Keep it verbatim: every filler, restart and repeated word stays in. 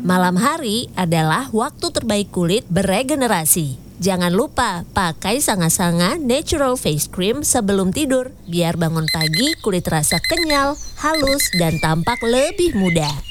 Malam hari adalah waktu terbaik kulit beregenerasi. Jangan lupa pakai Sanga-Sanga Natural Face Cream sebelum tidur biar bangun pagi kulit terasa kenyal, halus, dan tampak lebih muda.